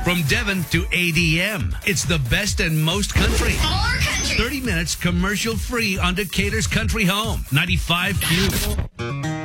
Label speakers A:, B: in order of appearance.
A: From Devon to ADM, it's the best and most country.
B: More country.
A: 30 minutes commercial free on Decatur's Country Home, 95Q.